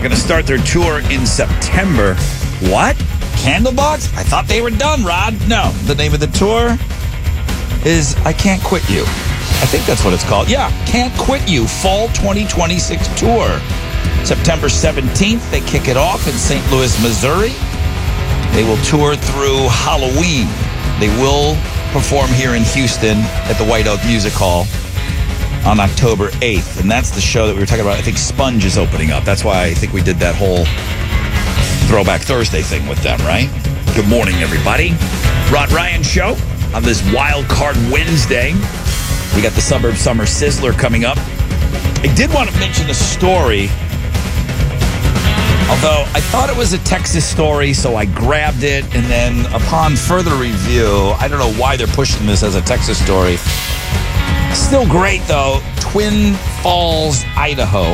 going to start their tour in September. What? Candlebox? I thought they were done, Rod. No, the name of the tour is I Can't Quit You. I think that's what it's called. Yeah, Can't Quit You, Fall 2026 Tour. September 17th, they kick it off in St. Louis, Missouri. They will tour through Halloween. They will perform here in Houston at the White Oak Music Hall on October 8th. And that's the show that we were talking about. I think Sponge is opening up. That's why I think we did that whole Throwback Thursday thing with them, right? Good morning, everybody. Rod Ryan Show on this Wild Card Wednesday. We got the Suburb Summer Sizzler coming up. I did want to mention a story, although I thought it was a Texas story, so I grabbed it, and then upon further review, I don't know why they're pushing this as a Texas story. Still great, though. Twin Falls, Idaho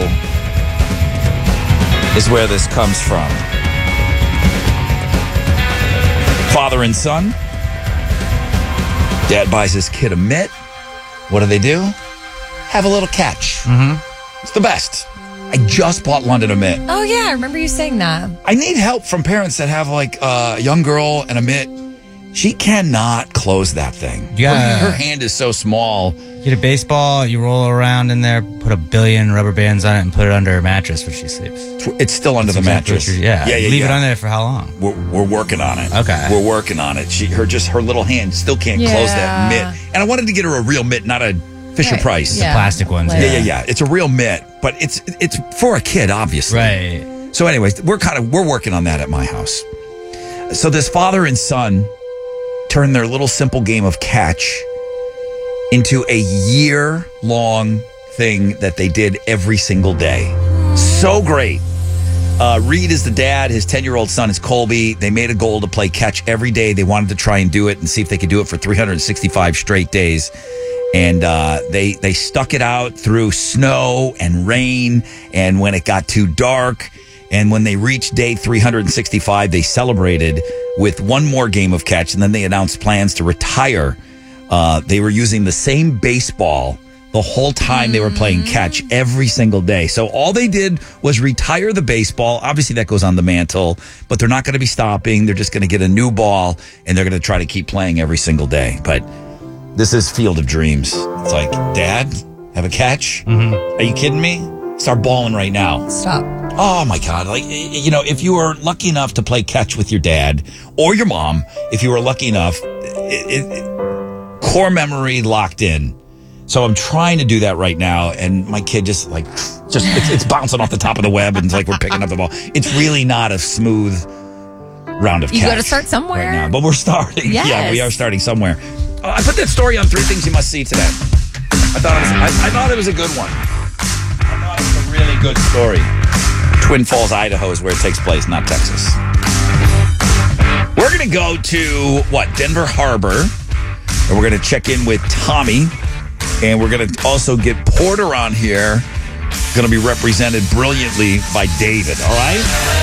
is where this comes from. Father and son. Dad buys his kid a mitt. What do? Have a little catch. Mm-hmm. It's the best. I just bought London a mitt. Oh, yeah. I remember you saying that. I need help from parents that have, like, a young girl and a mitt. She cannot close that thing. Yeah. Her hand is so small. Get a baseball, you roll around in there, put a billion rubber bands on it, and put it under her mattress when she sleeps. It's still under the mattress. Yeah. Leave it on there for how long? We're working on it. Okay. We're working on it. Her little hand still can't close that mitt. And I wanted to get her a real mitt, not a Fisher Price. The plastic ones. Yeah. It's a real mitt, but it's for a kid, obviously. Right. So anyways, we're working on that at my house. So this father and son turned their little simple game of catch into a year-long thing that they did every single day. So great. Reed is the dad. His 10-year-old son is Colby. They made a goal to play catch every day. They wanted to try and do it and see if they could do it for 365 straight days. And they stuck it out through snow and rain. And when it got too dark, and when they reached day 365, they celebrated with one more game of catch. And then they announced plans to retire. They were using the same baseball the whole time they were playing catch every single day. So all they did was retire the baseball. Obviously, that goes on the mantle, but they're not going to be stopping. They're just going to get a new ball, and they're going to try to keep playing every single day. But this is Field of Dreams. It's like, Dad, have a catch? Mm-hmm. Are you kidding me? Start balling right now. Stop. Oh, my God. Like, you know, if you were lucky enough to play catch with your dad or your mom, if you were lucky enough, core memory locked in. So I'm trying to do that right now, and my kid it's bouncing off the top of the web, and it's like we're picking up the ball. It's really not a smooth round of catch. You got to start somewhere. Right now, but we're starting. Yes. Yeah, we are starting somewhere. I put that story on 3 Things You Must See today. I thought it was a good one. I thought it was a really good story. Twin Falls, Idaho is where it takes place, not Texas. We're going to go to, Denver Harbor. And we're going to check in with Tommy. And we're going to also get Porter on here. Going to be represented brilliantly by David. All right?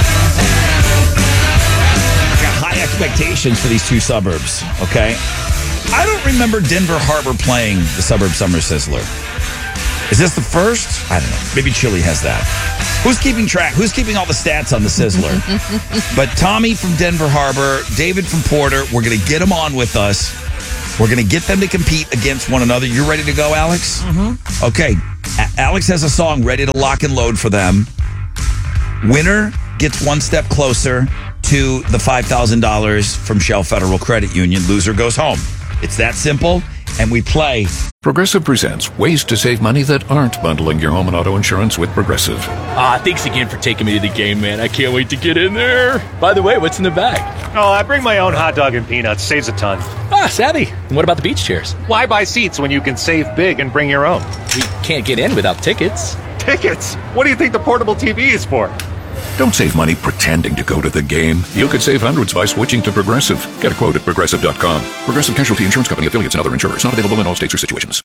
Got high expectations for these two suburbs. Okay? I don't remember Denver Harbor playing the Suburb Summer Sizzler. Is this the first? I don't know. Maybe Chili has that. Who's keeping track? Who's keeping all the stats on the Sizzler? But Tommy from Denver Harbor, David from Porter, we're going to get them on with us. We're going to get them to compete against one another. You ready to go, Alex? Mm-hmm. Okay. Alex has a song ready to lock and load for them. Winner gets one step closer to the $5,000 from Shell Federal Credit Union. Loser goes home. It's that simple, and we play. Progressive presents ways to save money that aren't bundling your home and auto insurance with Progressive. Thanks again for taking me to the game, man. I can't wait to get in there. By the way, what's in the bag? Oh, I bring my own hot dog and peanuts. Saves a ton. Savvy. And what about the beach chairs? Why buy seats when you can save big and bring your own? We can't get in without tickets. Tickets? What do you think the portable TV is for? Don't save money pretending to go to the game. You could save hundreds by switching to Progressive. Get a quote at Progressive.com. Progressive Casualty Insurance Company, affiliates, and other insurers. Not available in all states or situations.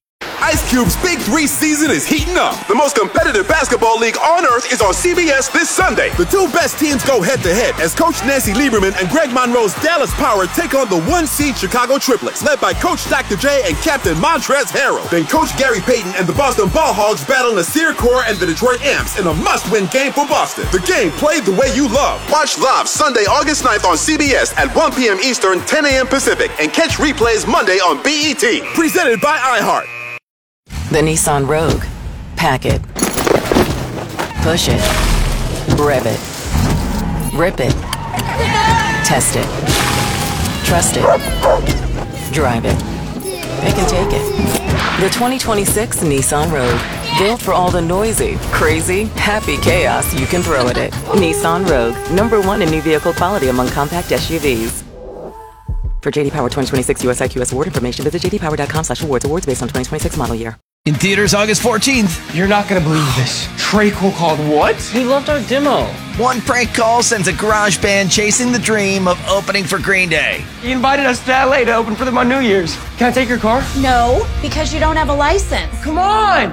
Ice Cube's Big 3 season is heating up. The most competitive basketball league on earth is on CBS this Sunday. The two best teams go head-to-head as Coach Nancy Lieberman and Greg Monroe's Dallas Power take on the one-seed Chicago Triplets, led by Coach Dr. J and Captain Montrezl Harrell. Then Coach Gary Payton and the Boston Ball Hogs battle Nasir Kaur and the Detroit Amps in a must-win game for Boston. The game played the way you love. Watch live Sunday, August 9th on CBS at 1 p.m. Eastern, 10 a.m. Pacific, and catch replays Monday on BET. Presented by iHeart. The Nissan Rogue. Pack it. Push it. Rev it. Rip it. Test it. Trust it. Drive it. Pick and take it. The 2026 Nissan Rogue. Built for all the noisy, crazy, happy chaos you can throw at it. Nissan Rogue. #1 in new vehicle quality among compact SUVs. For JD Power 2026 US IQS award information, visit jdpower.com/awards. Awards based on 2026 model year. In theaters August 14th. You're not going to believe this. Trey Cole called what? He loved our demo. One prank call sends a garage band chasing the dream of opening for Green Day. He invited us to LA to open for them on New Year's. Can I take your car? No, because you don't have a license. Come on!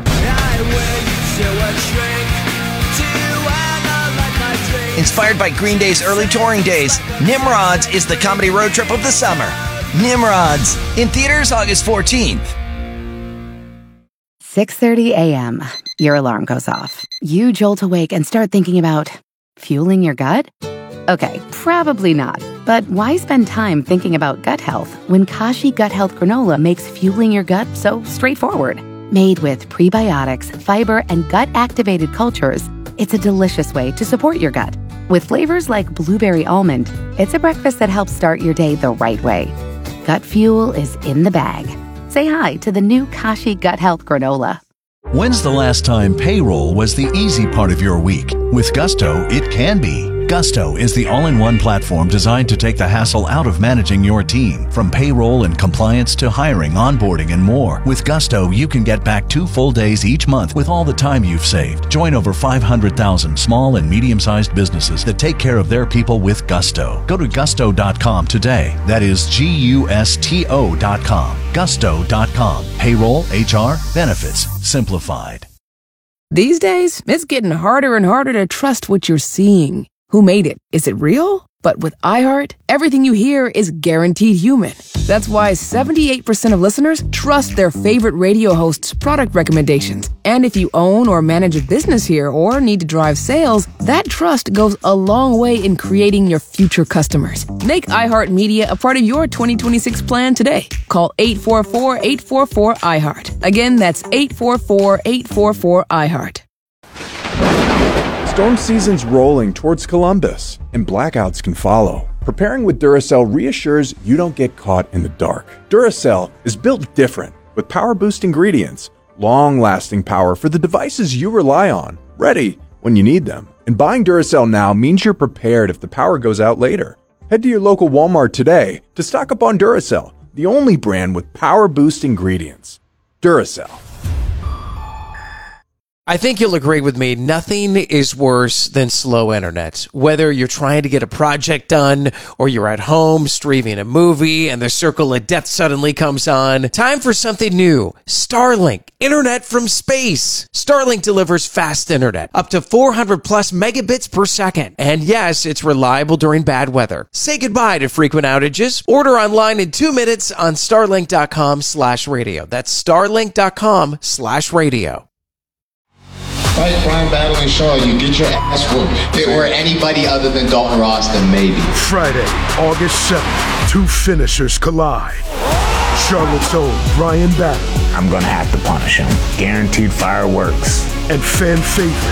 Inspired by Green Day's early touring days, Nimrods is the comedy road trip of the summer. Nimrods, in theaters August 14th. 6:30 a.m. Your alarm goes off. You jolt awake and start thinking about fueling your gut? Okay, probably not. But why spend time thinking about gut health when Kashi Gut Health Granola makes fueling your gut so straightforward? Made with prebiotics, fiber, and gut-activated cultures, it's a delicious way to support your gut. With flavors like blueberry almond, it's a breakfast that helps start your day the right way. Gut fuel is in the bag. Say hi to the new Kashi Gut Health Granola. When's the last time payroll was the easy part of your week? With Gusto, it can be. Gusto is the all-in-one platform designed to take the hassle out of managing your team. From payroll and compliance to hiring, onboarding, and more. With Gusto, you can get back 2 full days each month with all the time you've saved. Join over 500,000 small and medium-sized businesses that take care of their people with Gusto. Go to gusto.com today. That is Gusto.com. Gusto.com. Payroll, HR, benefits, simplified. These days, it's getting harder and harder to trust what you're seeing. Who made it? Is it real? But with iHeart, everything you hear is guaranteed human. That's why 78% of listeners trust their favorite radio hosts' product recommendations. And if you own or manage a business here or need to drive sales, that trust goes a long way in creating your future customers. Make iHeartMedia a part of your 2026 plan today. Call 844-844-iHeart. Again, that's 844-844-iHeart. Storm season's rolling towards Columbus, and blackouts can follow. Preparing with Duracell reassures you don't get caught in the dark. Duracell is built different, with power-boost ingredients, long-lasting power for the devices you rely on, ready when you need them. And buying Duracell now means you're prepared if the power goes out later. Head to your local Walmart today to stock up on Duracell, the only brand with power-boost ingredients. Duracell. I think you'll agree with me, nothing is worse than slow internet. Whether you're trying to get a project done or you're at home streaming a movie and the circle of death suddenly comes on, time for something new. Starlink, internet from space. Starlink delivers fast internet, up to 400 plus megabits per second. And yes, it's reliable during bad weather. Say goodbye to frequent outages. Order online in 2 minutes on starlink.com/radio. That's starlink.com/radio. Fight crime, battling Shaw, you get your ass whooped. If it were anybody other than Dalton Ross, then maybe. Friday, August 7th, 2 finishers collide. Charlotte's own Brian Battle. I'm gonna have to punish him. Guaranteed fireworks. And fan favorite